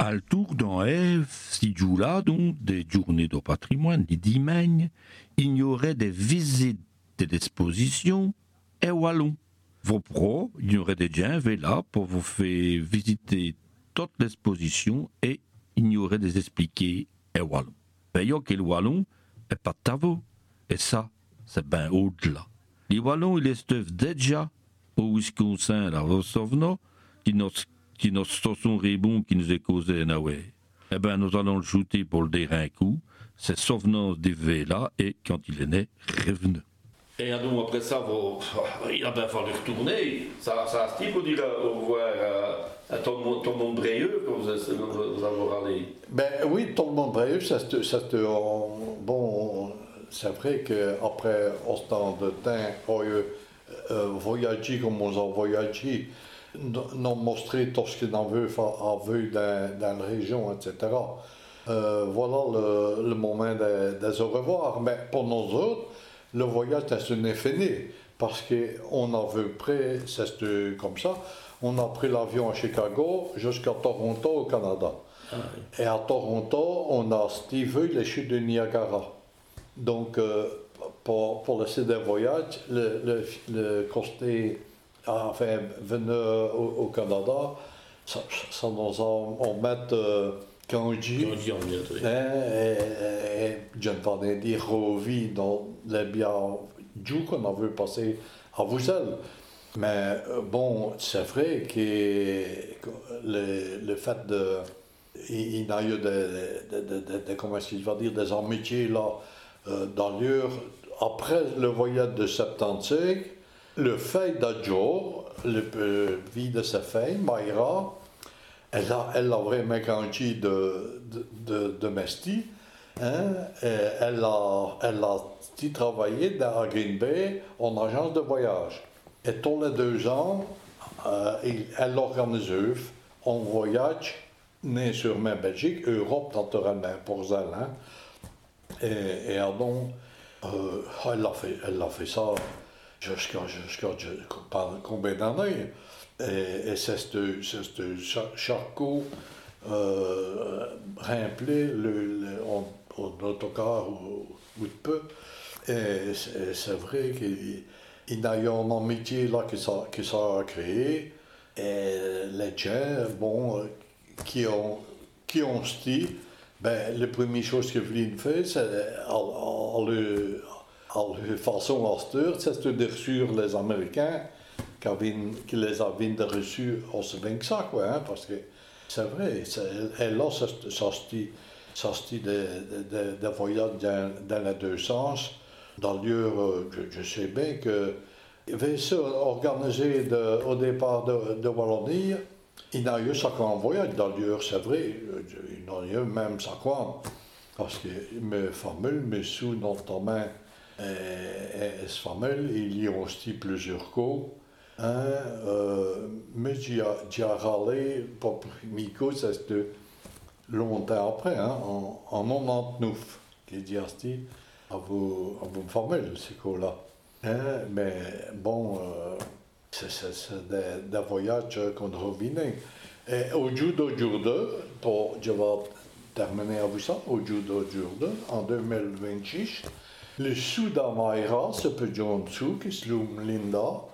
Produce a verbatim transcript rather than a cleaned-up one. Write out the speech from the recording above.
al tour dans Ève, si là donc des journées de patrimoine, des dimanches, il y aurait des visites des expositions et wallon. Vos pros, il y aurait des gens là pour vous faire visiter toute l'exposition et il y aurait des expliqués et wallon. Payons que le wallon est pas tavo. Et ça, c'est bien au-delà. Les wallons, ils estent déjà au Wisconsin, là, vous souvenez, qui nous, qui nous sont rébons, qui nous est causé, ouais. Eh ben, nous allons le shooter pour le dire un coup. C'est souvenance des V là, et quand il est né, revenu. Et donc après ça, vous, il a bien fallu retourner. Ça, ça a pour dire au revoir à, à tout le monde, tout le monde Brayeux, quand vous, vous, vous avez allé. Ben oui, tout le monde Brayeux, ça c'est, ça c'est, bon, c'est vrai qu'après autant de temps, on a voyagé comme on a voyagé, nous montrer tout ce qu'on veut faire vu dans, dans la région, et cetera. Euh, voilà le, le moment de, de se revoir. Mais pour nous autres, le voyage est un infini, parce qu'on a vu près, c'est comme ça, on a pris l'avion à Chicago jusqu'à Toronto au Canada. Ah oui. Et à Toronto, on a vu les chutes de Niagara. Donc, euh, pour, pour le site de voyage, le, le, le côté, enfin, venu au, au Canada, ça, ça nous a, on met euh, Kanji, et je ne vais dire Rovi dans les biens qu'on a vu passer à Voussel. Mais bon, c'est vrai que le, le fait de. Il y a eu des, de, de, de, de, comment est-ce qu'il va dire, des amitiés là, euh, dans l'heure. Après le voyage de soixante-quinze, le fait d'Adjo, le euh, vie de sa fille, Mayra, elle a, elle a vraiment grandi de, de, de, de Mesti. Hein, elle a, elle a travaillé dans Green Bay en agence de voyage. Et tous les deux ans, euh, elle organise un voyage, né sur ma Belgique, Europe naturellement pour elle. Hein. Et, et donc, euh, elle, a fait, elle a fait ça jusqu'à, jusqu'à, jusqu'à combien d'années. Et, et c'est ce charcot euh, rempli le, le, en, en autocar ou, ou de peu. Et c'est, c'est vrai qu'il y a eu une amitié là qui s'est, qui s'est créée. Et les gens, bon, qui ont, qui ont dit, ben, la première chose que Vline fait, c'est à, à, à, le, à la façon austère, c'est de reçu les Américains qui les avaient reçus aussi bien que ça, quoi, hein, parce que c'est vrai, c'est, et là, ça se dit de, de, de voyage dans, dans les deux sens. Dans le lieu, je, je sais bien que il y avait ça organisé de, au départ de, de Wallonie, il y a eu ça qu'un voyage dans le lieu, c'est vrai, il y a eu même ça quoi, parce que mes familles, mes sous, notamment, et, et, et ce famille, il y a aussi plusieurs cours. Hein, euh, mais j'ai râlé pour Miko, c'était longtemps après, hein, en, en quatre-vingt-dix-neuf, qui dit à vos, à vos familles, ces cours-là. Hein, mais bon, euh, c'est, c'est, c'est des, des voyages qu'on revenait. Et au judo jour deux, pour, je vais terminer avec ça, au judo jour deux, en deux mille vingt-six, le Sud-Amaira, ce petit en dessous, qui se nomme Linda,